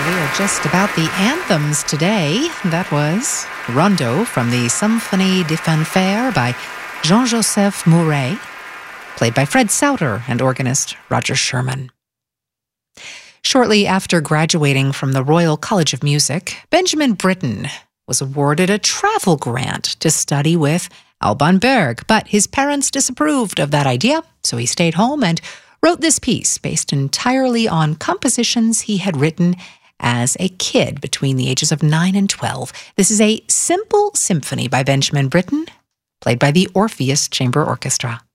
We are just about the anthems today. That was Rondo from the Symphonie de Fanfare by Jean-Joseph Mouret, played by Fred Sauter and organist Roger Sherman. Shortly after graduating from the Royal College of Music, Benjamin Britten was awarded a travel grant to study with Alban Berg, but his parents disapproved of that idea, so he stayed home and wrote this piece based entirely on compositions he had written as a kid between the ages of 9 and 12. This is a simple symphony by Benjamin Britten, played by the Orpheus Chamber Orchestra.